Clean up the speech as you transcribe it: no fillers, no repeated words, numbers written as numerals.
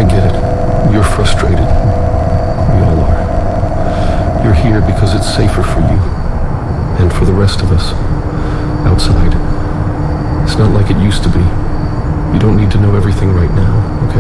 I get it. You're frustrated. We all are. You're here because it's safer for you. And for the rest of us. Outside. It's not like it used to be. You don't need to know everything right now, okay?